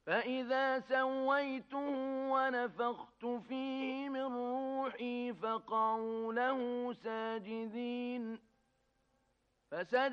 فإذا سويته ونفخت فيه من روحي فقعوا له ساجدين